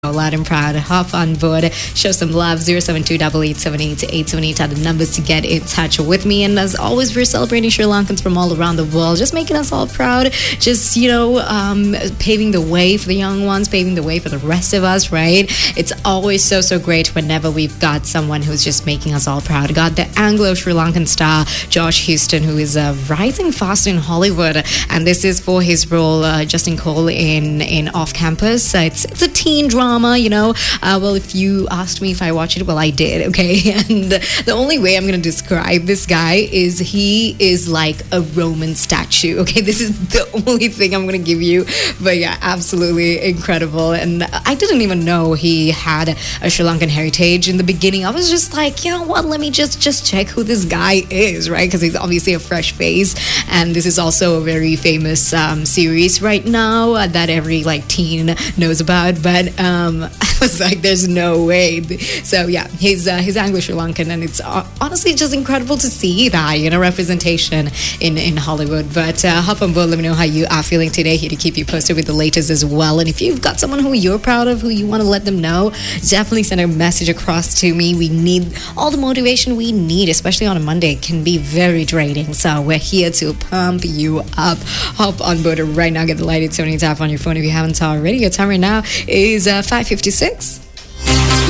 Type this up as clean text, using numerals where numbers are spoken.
loud and proud. Hop on board, show some love. 072-8878-878 are the numbers to get in touch with me. And as always, we're celebrating Sri Lankans from all around the world, just making us all proud, just, paving the way for the young ones, paving the way for the rest of us, right? It's always so great whenever we've got someone who's just making us all proud. Got the Anglo-Sri Lankan star, Josh Houston, who is rising fast in Hollywood. And this is for his role, Justin Cole, in Off Campus. It's a teen drama, well, if you asked me if I watched it, well, I did, okay? And the only way I'm going to describe this guy is he is like a Roman statue, okay? This is the only thing I'm going to give you. But yeah, absolutely incredible. And I didn't even know he had a Sri Lankan heritage in the beginning. I was just like, you know what, let me just check who this guy is, right? Because he's obviously a fresh face. And this is also a very famous series right now that every teen knows about. But I was like, there's no way. So yeah, he's Anglo-Sri Lankan, and it's honestly just incredible to see that, representation in Hollywood. But hop on board, let me know how you are feeling today. Here to keep you posted with the latest as well. And if you've got someone who you're proud of, who you want to let them know, definitely send a message across to me. We need all the motivation we need, especially on a Monday. It can be very draining. So we're here to pump you up. Hop on board right now. Get the Light 878 app on your phone if you haven't already. Your time right now is 5:56.